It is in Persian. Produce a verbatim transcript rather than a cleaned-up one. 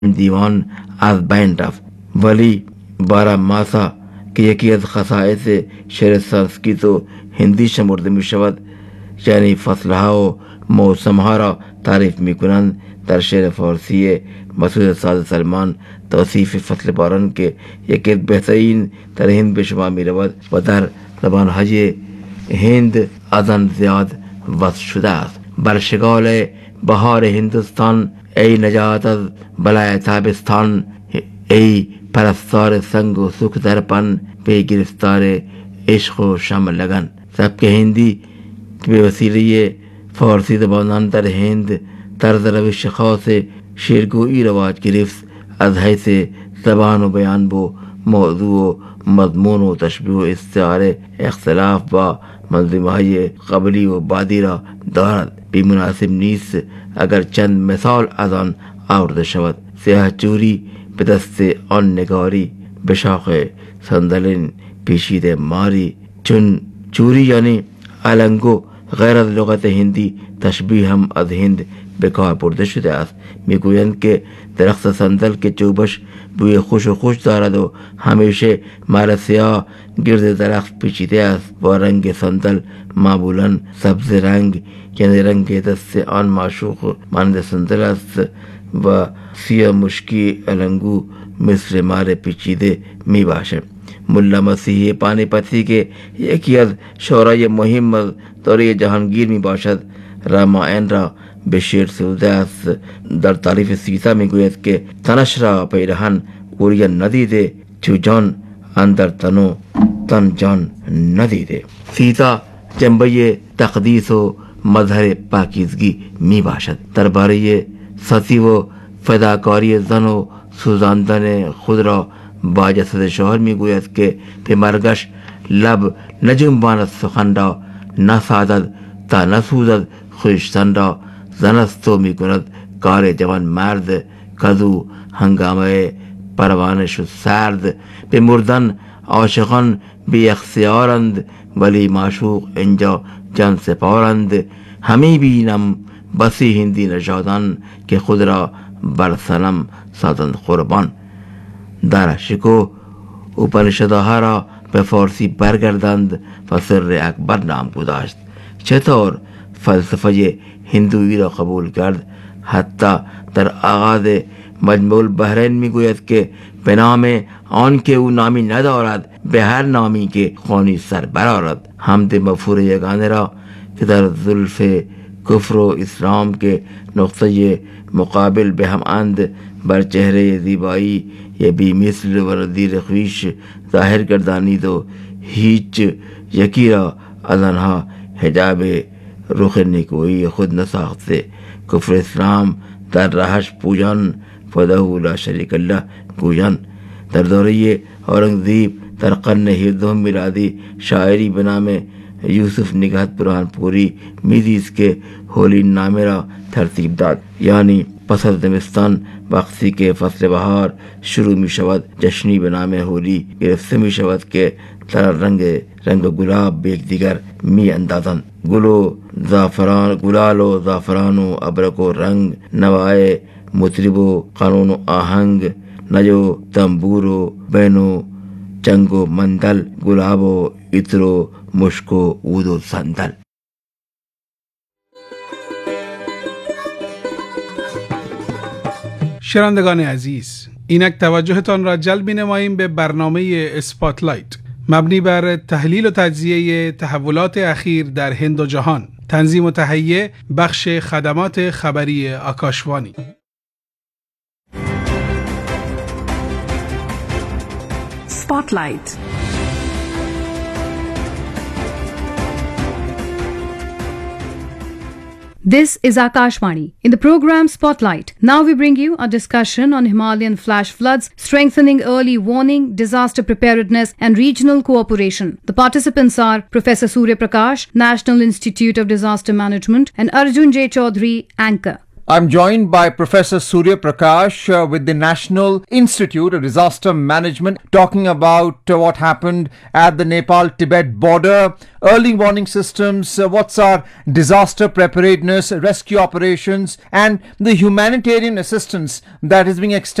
دیوان از بین رفت. ولی بارا ماسا که یکی از خصائص شعر سانسکریت و هندی شمرده می شود، یعنی فصلها و موسمها را تعریف می کنند، در شعر فارسی مسعود سعد سلمان توصیف فصل باران که یکی بهترین در هند به شما می رود و در زبانهای هند از آن زیاد وصف شده است. بر شغال بهار هندوستان ای نجات از بلای تابستان، ای پرستار سنگ و سوک درپن، به گرفتار عشق و شم لگن. سبک هندی که به وسیله فارسی زبانان در هند طرز روش خاص شعرگویی رواج گرفت. از حیث زبان و بیان بو موضوع و مضمون و تشبیه و استعاره اختلاف با منظومه های قبلی و بعدی را دارد. بی مناسب نیست اگر چند مثال از آن آورده شود. سیاه چوری به دست آن نگاری، به شاخ صندلین پیچیده ماری. چون چوری یعنی علنگو غیر از لغت هندی تشبیه هم از هند به کار برده شده است. میگویند که درخت صندل که چوبش بوی خوش و خوش دارد و همیشه مار سیاه گرد درخت پیچیده است و رنگ صندل معمولا سبز رنگ، یعنی رنگ دست آن معشوق مانند صندل است و سیاه مشکی علنگو مثل مار پیچیده می باشه. ملا مسیح پانیپتی که یکی از شعرای مهم از دوره جهانگیر می باشد، رامائن را به شعر سروده است. در تعریف سیتا می گوید که تنش را پیرهن اوریان ندیده، چو جان اندر تنو تن جان ندیده. سیتا جنبه تقدیس و مظهر پاکیزگی می باشد. درباره ستی و فداکاری زن و سوزاندن خود را با جسد شوهر می گوید که به مرگش لب نجنباند سخن را، نسازد تا نسوزد خویشتن را. زن است و می کند کار جوان مرد، کزو هنگامه پروانه شد سرد. به مردن عاشقان بی اختیارند، ولی معشوق اینجا جان سپارند. همی بینم بسی هندی نژادان که خود را بر صنم سازند قربان. در شکو اپنشدها را به فارسی برگردند و سر اکبر نام گذاشت. چطور فلسفه هندویی را قبول کرد؟ حتی در آغاز مجموع البحرین می گوید که به نام آن که او نامی ندارد، به هر نامی که خوانی سر برآرد. حمد مغفور یگانه را که در زلف کفر و اسلام که نقطه مقابل به هم اند، بر چهره زیبایی یه بی مثل و نظیر خویش ظاهر گردانید و هیچ یکی را از آنها حجاب رخ نیکویی خود نساخته. کفر اسلام در راهش پویان، فداه لا شریک الله گویان. در دوره اورنگزیب در قرن هفدهم میلادی شاعری به نام یوسف نگهت برهانپوری میزیست که هولی نامه را ترتیب داد. یعنی پس از زمستان وقتی که فصل بهار شروع می شود، جشنی به نام هولی گرفته می شود که در رنگ رنگ گلاب به یکدیگر می اندازند. گل و زعفران، گلال و زعفران و ابرق و رنگ، نوای مطرب و قانون و آهنگ، نج و تنبور و بین و چنگ و مندل، گلاب و عطر و مشک و عود و صندل. شنوندگان عزیز، اینک توجهتان را جلب نماییم به برنامه اسپاتلایت مبنی بر تحلیل و تجزیه تحولات اخیر در هند و جهان. تنظیم و تهیه بخش خدمات خبری آکاشوانی. Spotlight. This is Akashvani. In the program Spotlight, now we bring you a discussion on Himalayan flash floods, strengthening early warning, disaster preparedness and regional cooperation. The participants are Professor Surya Prakash, National Institute of Disaster Management, and Arjun J. Chaudhary, anchor. I'm joined by Professor Surya Prakash uh, with the National Institute of Disaster Management, talking about uh, what happened at the Nepal-Tibet border, early warning systems, uh, what's our disaster preparedness, rescue operations, and the humanitarian assistance that is being extended